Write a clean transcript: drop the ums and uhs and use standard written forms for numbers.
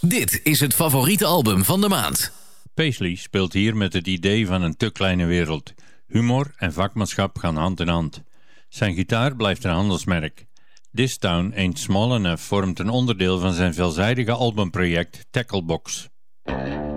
Dit is het favoriete album van de maand. Paisley speelt hier met het idee van een te kleine wereld. Humor en vakmanschap gaan hand in hand. Zijn gitaar blijft een handelsmerk. This Town Ain't Small Enough vormt een onderdeel van zijn veelzijdige albumproject Tacklebox.